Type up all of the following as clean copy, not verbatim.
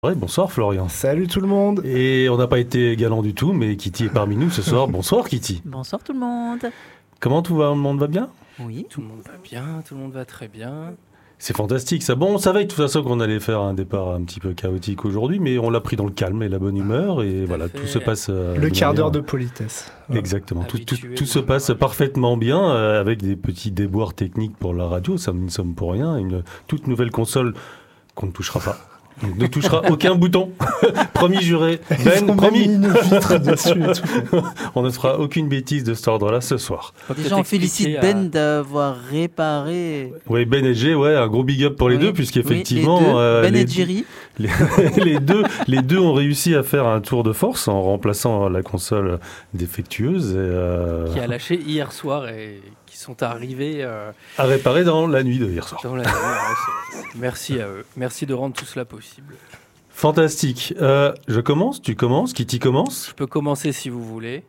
Ouais, bonsoir Florian. Salut tout le monde. Et on n'a pas été galant du tout, mais Kitty est parmi nous ce soir. Bonsoir Kitty. Bonsoir tout le monde. Comment tout le monde va bien ? Oui. Tout le monde va bien, tout le monde va très bien. C'est fantastique ça. Bon, on savait de toute façon qu'on allait faire un départ un petit peu chaotique aujourd'hui, mais on l'a pris dans le calme et la bonne humeur. Et voilà, tout se passe... le quart d'heure de politesse. Exactement. Tout se passe parfaitement bien avec des petits déboires techniques pour la radio. Ça, nous ne sommes pour rien. Une toute nouvelle console qu'on ne touchera pas. On ne touchera aucun bouton. Promis juré. Ben, promis. Une vitre dessus et tout. On ne fera aucune bêtise de cet ordre-là ce soir. Déjà, on félicite Ben d'avoir réparé. Oui, Ben et Jay, un gros big up pour les deux, puisqu'effectivement... Ben et Jerry. Les deux ont réussi à faire un tour de force en remplaçant la console défectueuse. Qui a lâché hier soir et qui sont arrivés... à réparer dans la nuit de hier soir. Dans la nuit, merci à eux. Merci de rendre tout cela possible. Fantastique. Je commence, tu commences, Kitty commence. Je peux commencer si vous voulez.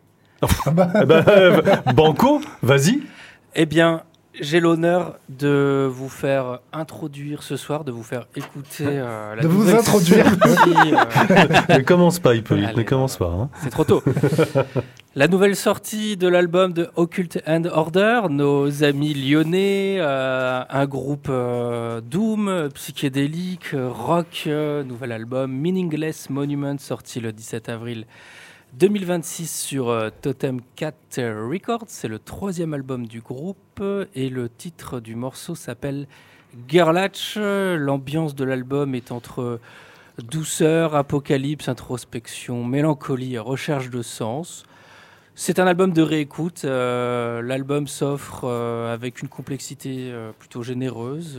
Banco, vas-y. Eh bien, j'ai l'honneur de vous faire introduire ce soir, de vous faire écouter la de vous nouvelle introduire. sortie, Ne commence pas, Hippolyte, Allez, ne commence pas. Hein. C'est trop tôt. La nouvelle sortie de l'album de Occult and Order, nos amis lyonnais, un groupe doom, psychédélique, rock, nouvel album Meaningless Monument, sorti le 17 avril 2026 sur Totem Cat Records. C'est le 3e album du groupe et le titre du morceau s'appelle Girlatch. L'ambiance de l'album est entre douceur, apocalypse, introspection, mélancolie et recherche de sens. C'est un album de réécoute. L'album s'offre avec une complexité plutôt généreuse.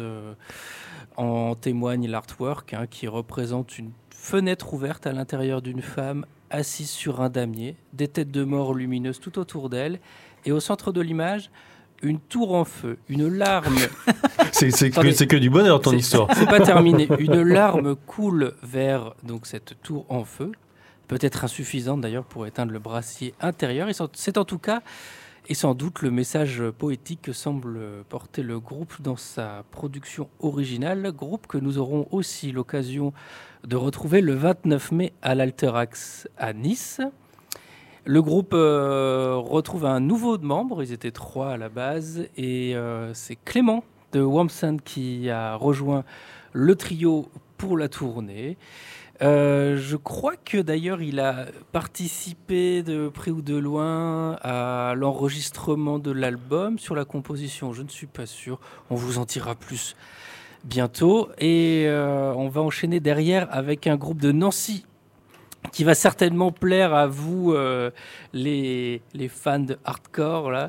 En témoigne l'artwork qui représente une fenêtre ouverte à l'intérieur d'une femme assise sur un damier, des têtes de mort lumineuses tout autour d'elle, et au centre de l'image, une tour en feu, une larme... c'est que du bonheur ton histoire. C'est pas terminé. Une larme coule vers donc, cette tour en feu, peut-être insuffisante d'ailleurs pour éteindre le brassier intérieur. Et c'est en tout cas et sans doute le message poétique que semble porter le groupe dans sa production originale, groupe que nous aurons aussi l'occasion de retrouver le 29 mai à l'Alterax à Nice. Le groupe retrouve un nouveau membre, ils étaient 3 à la base, et c'est Clément de Wamson qui a rejoint le trio pour la tournée. Je crois que d'ailleurs il a participé de près ou de loin à l'enregistrement de l'album. Sur la composition, je ne suis pas sûr. On vous en dira plus bientôt. Et on va enchaîner derrière avec un groupe de Nancy qui va certainement plaire à vous, les fans de hardcore. Là.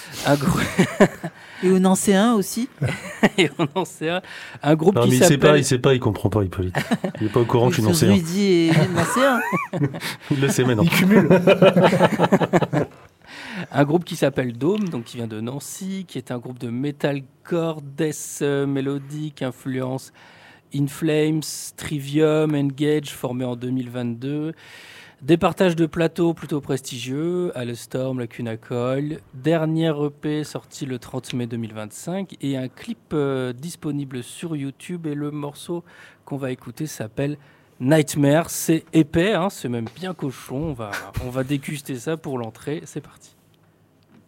Et aux Nancéens aussi. Et aux Nancéens, un groupe non, qui mais s'appelle... il sait pas, il comprend pas, Hippolyte. Il est pas au courant que je suis nancéen. Rudy et Nancéen. Il le sait maintenant. Il cumule. Un groupe qui s'appelle Dome, donc qui vient de Nancy, qui est un groupe de metalcore, death mélodique, influence In Flames, Trivium, Engage, formé en 2022. Des partages de plateaux plutôt prestigieux, Halestorm, Lacuna Coil. Dernière EP sorti le 30 mai 2025 et un clip disponible sur YouTube. Et le morceau qu'on va écouter s'appelle Nightmare. C'est épais, c'est même bien cochon. On va déguster ça pour l'entrée. C'est parti.